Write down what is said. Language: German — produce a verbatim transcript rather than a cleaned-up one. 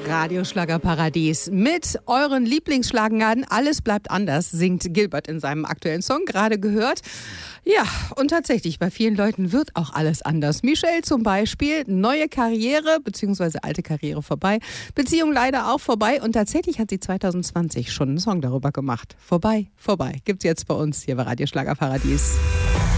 Radioschlagerparadies mit euren Lieblingsschlagern. Alles bleibt anders, singt Gilbert in seinem aktuellen Song, gerade gehört. Ja, und tatsächlich, bei vielen Leuten wird auch alles anders. Michelle zum Beispiel, neue Karriere, beziehungsweise alte Karriere vorbei, Beziehung leider auch vorbei. Und tatsächlich hat sie zwanzig zwanzig schon einen Song darüber gemacht. Vorbei, vorbei. Gibt's jetzt bei uns hier bei Radioschlagerparadies.